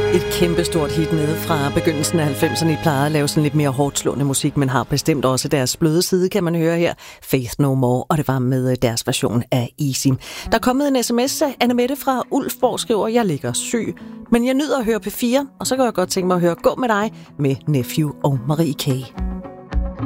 Et kæmpestort hit nede fra begyndelsen af 90'erne. I plejede at lave sådan lidt mere hårdslående musik, men har bestemt også deres bløde side, kan man høre her. Faith No More, og det var med deres version af Easy. Der er kommet en sms af Annemette fra Ulfborg, skriver, jeg ligger syg, men jeg nyder at høre P4, og så kan jeg godt tænke mig at høre Gå med dig med Nephew og Marie K.